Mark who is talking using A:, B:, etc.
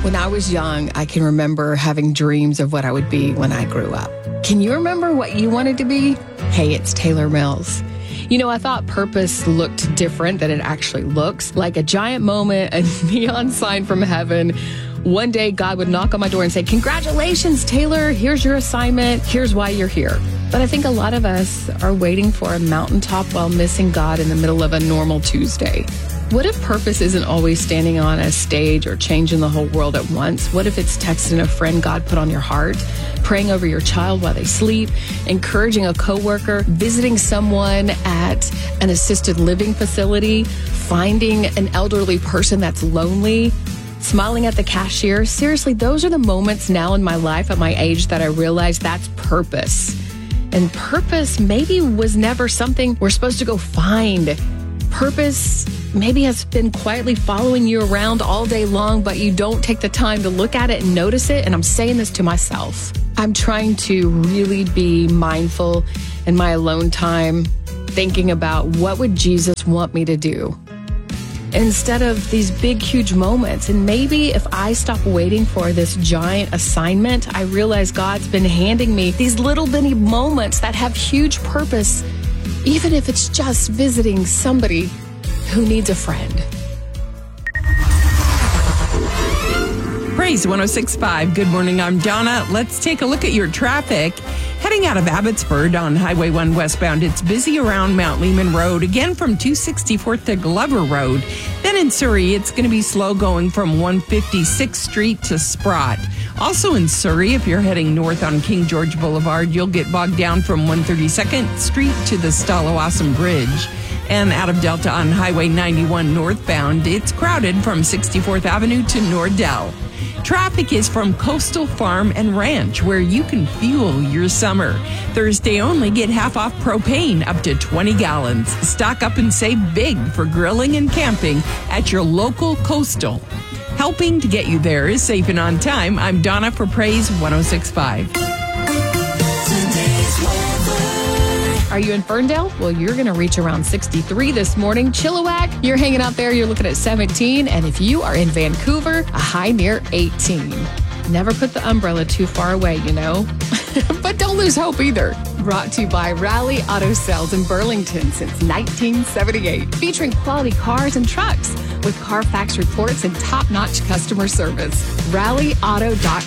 A: When I was young, I can remember having dreams of what I would be when I grew up. Can you remember what you wanted to be? Hey, it's Taylor Mills. You know, I thought purpose looked different than it actually looks. Like a giant moment, a neon sign from heaven. One day, God would knock on my door and say, "Congratulations, Taylor. Here's your assignment. Here's why you're here." But I think a lot of us are waiting for a mountaintop while missing God in the middle of a normal Tuesday. What if purpose isn't always standing on a stage or changing the whole world at once? What if it's texting a friend God put on your heart, praying over your child while they sleep, encouraging a coworker, visiting someone at an assisted living facility, finding an elderly person that's lonely, smiling at the cashier? Seriously, those are the moments now in my life at my age that I realize that's purpose. And purpose maybe was never something we're supposed to go find. Purpose maybe has been quietly following you around all day long, but you don't take the time to look at it and notice it. And I'm saying this to myself. I'm trying to really be mindful in my alone time, thinking about what would Jesus want me to do instead of these big, huge moments. And maybe if I stop waiting for this giant assignment, I realize God's been handing me these little bitty moments that have huge purpose, even if it's just visiting somebody who needs a friend.
B: Praise 106.5. Good morning. I'm Donna. Let's take a look at your traffic. Heading out of Abbotsford on Highway 1 westbound, it's busy around Mount Lehman Road, again from 264th to Glover Road. Then in Surrey, it's going to be slow going from 156th Street to Sprott. Also in Surrey, if you're heading north on King George Boulevard, you'll get bogged down from 132nd Street to the Stallawasam Bridge. And out of Delta on Highway 91 northbound, it's crowded from 64th Avenue to Nordell. Traffic is from Coastal Farm and Ranch, where you can fuel your summer. Thursday only, get half off propane up to 20 gallons. Stock up and save big for grilling and camping at your local Coastal. Helping to get you there is Safe and On Time. I'm Donna for Praise 106.5.
A: Are you in Ferndale? Well, you're going to reach around 63 this morning. Chilliwack, you're hanging out there, you're looking at 17. And if you are in Vancouver, a high near 18. Never put the umbrella too far away, you know. But don't lose hope either. Brought to you by Rally Auto Sales in Burlington since 1978. Featuring quality cars and trucks with Carfax reports and top-notch customer service. RallyAuto.com.